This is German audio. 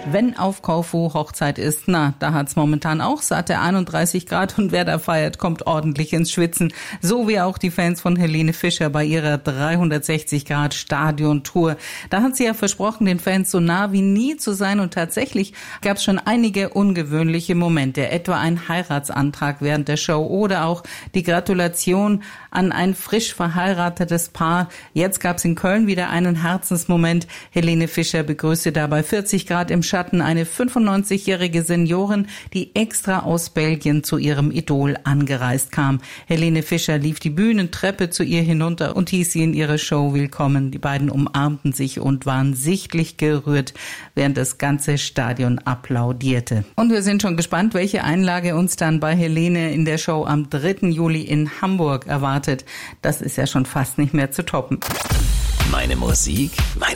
Wenn auf Korfu Hochzeit ist, da hat's momentan auch satte 31 Grad und wer da feiert, kommt ordentlich ins Schwitzen. So wie auch die Fans von Helene Fischer bei ihrer 360 Grad Stadiontour. Da hat sie ja versprochen, den Fans so nah wie nie zu sein und tatsächlich gab's schon einige ungewöhnliche Momente, etwa ein Heiratsantrag während der Show oder auch die Gratulation an ein frisch verheiratetes Paar. Jetzt gab's in Köln wieder einen Herzensmoment. Helene Fischer begrüßte dabei 40 Grad im Schatten eine 95-jährige Seniorin, die extra aus Belgien zu ihrem Idol angereist kam. Helene Fischer lief die Bühnentreppe zu ihr hinunter und hieß sie in ihre Show willkommen. Die beiden umarmten sich und waren sichtlich gerührt, während das ganze Stadion applaudierte. Und wir sind schon gespannt, welche Einlage uns dann bei Helene in der Show am 3. Juli in Hamburg erwartet. Das ist ja schon fast nicht mehr zu toppen. Meine Musik, meine